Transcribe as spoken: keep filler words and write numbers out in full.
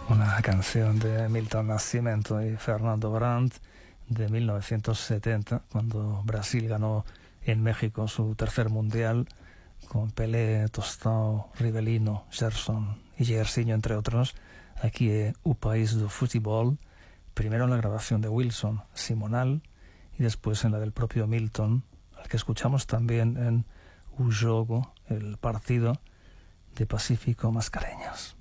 Una canción de Milton Nascimento y Fernando Brandt de mil novecientos setenta, cuando Brasil ganó en México su tercer mundial, con Pelé, Tostão, Rivelino, Gerson y Jairzinho, entre otros. Aquí es O País do Futebol, primero en la grabación de Wilson Simonal y después en la del propio Milton, al que escuchamos también en O Jogo, el partido, de Pacífico Mascareñas.